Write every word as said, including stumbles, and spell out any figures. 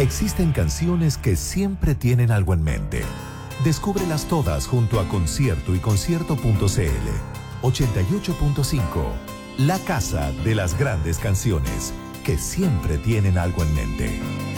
Existen canciones que siempre tienen algo en mente. Descúbrelas todas junto a Concierto y Concierto punto c l. ochenta y ocho punto cinco. La casa de las grandes canciones que siempre tienen algo en mente.